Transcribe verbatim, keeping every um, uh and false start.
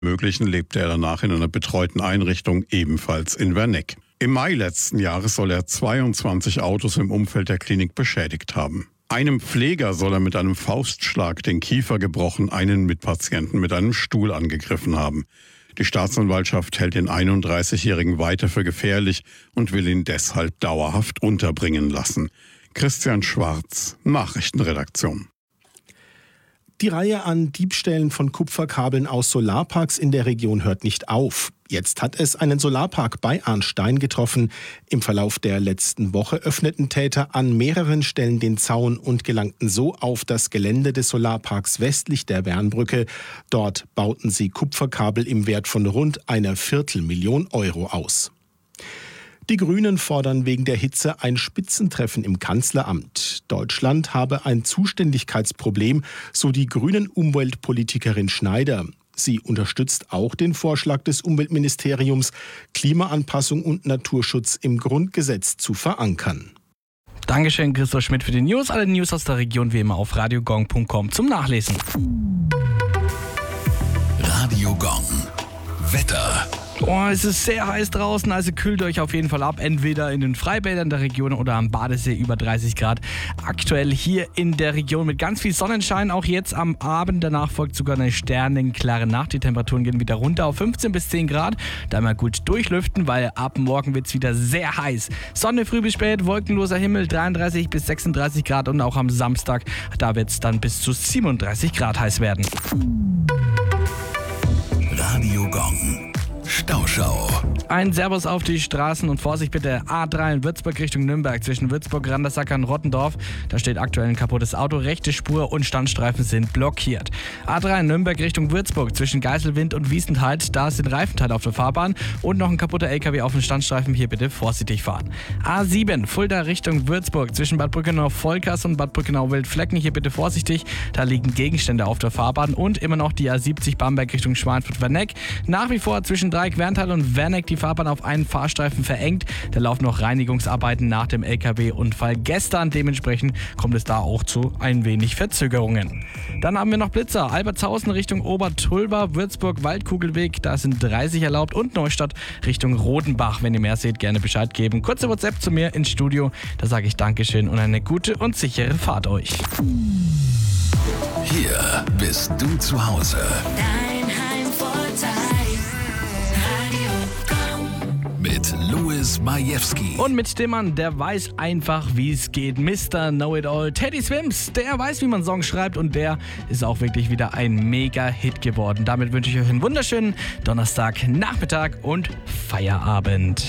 Möglichen lebte er danach in einer betreuten Einrichtung, ebenfalls in Werneck. Im Mai letzten Jahres soll er zweiundzwanzig Autos im Umfeld der Klinik beschädigt haben. Einem Pfleger soll er mit einem Faustschlag den Kiefer gebrochen, einen Mitpatienten mit einem Stuhl angegriffen haben. Die Staatsanwaltschaft hält den einunddreißigjährigen weiter für gefährlich und will ihn deshalb dauerhaft unterbringen lassen. Christian Schwarz, Nachrichtenredaktion. Die Reihe an Diebstählen von Kupferkabeln aus Solarparks in der Region hört nicht auf. Jetzt hat es einen Solarpark bei Arnstein getroffen. Im Verlauf der letzten Woche öffneten Täter an mehreren Stellen den Zaun und gelangten so auf das Gelände des Solarparks westlich der Wernbrücke. Dort bauten sie Kupferkabel im Wert von rund einer Viertelmillion Euro aus. Die Grünen fordern wegen der Hitze ein Spitzentreffen im Kanzleramt. Deutschland habe ein Zuständigkeitsproblem, so die Grünen-Umweltpolitikerin Schneider. Sie unterstützt auch den Vorschlag des Umweltministeriums, Klimaanpassung und Naturschutz im Grundgesetz zu verankern. Dankeschön, Christoph Schmidt, für die News. Alle News aus der Region wie immer auf radiogong punkt com zum Nachlesen. Radio Gong. Wetter. Oh, es ist sehr heiß draußen, also kühlt euch auf jeden Fall ab. Entweder in den Freibädern der Region oder am Badesee über dreißig Grad. Aktuell hier in der Region mit ganz viel Sonnenschein. Auch jetzt am Abend. Danach folgt sogar eine sternenklare Nacht. Die Temperaturen gehen wieder runter auf fünfzehn bis zehn Grad. Da mal gut durchlüften, weil ab morgen wird es wieder sehr heiß. Sonne früh bis spät, wolkenloser Himmel, dreiunddreißig bis sechsunddreißig Grad. Und auch am Samstag, da wird es dann bis zu siebenunddreißig Grad heiß werden. Radio Gong. Stauschau. Ein Servus auf die Straßen und Vorsicht bitte. A drei in Würzburg Richtung Nürnberg zwischen Würzburg, Randersacker und Rottendorf. Da steht aktuell ein kaputtes Auto. Rechte Spur und Standstreifen sind blockiert. A drei in Nürnberg Richtung Würzburg zwischen Geiselwind und Wiesenthal. Da sind Reifenteile auf der Fahrbahn und noch ein kaputter L K W auf den Standstreifen. Hier bitte vorsichtig fahren. A sieben Fulda Richtung Würzburg zwischen Bad Brückenau-Volkers und Bad Brückenau-Wildflecken. Hier bitte vorsichtig. Da liegen Gegenstände auf der Fahrbahn und immer noch die A siebzig Bamberg Richtung Schweinfurt-Werneck. Nach wie vor zwischen Dreieck-Werntal und Werneck die Fahrbahn auf einen Fahrstreifen verengt. Da laufen noch Reinigungsarbeiten nach dem L K W-Unfall gestern. Dementsprechend kommt es da auch zu ein wenig Verzögerungen. Dann haben wir noch Blitzer. Albertshausen Richtung Obertulba, Würzburg, Waldkugelweg. Da sind dreißig erlaubt und Neustadt Richtung Rodenbach. Wenn ihr mehr seht, gerne Bescheid geben. Kurze WhatsApp zu mir ins Studio. Da sage ich Dankeschön und eine gute und sichere Fahrt euch. Hier bist du zu Hause. Dein Heimvorteil. Mit Louis Majewski. Und mit dem Mann, der weiß einfach, wie es geht. Mister Know-It-All, Teddy Swims, der weiß, wie man Songs schreibt und der ist auch wirklich wieder ein Mega-Hit geworden. Damit wünsche ich euch einen wunderschönen Donnerstagnachmittag und Feierabend.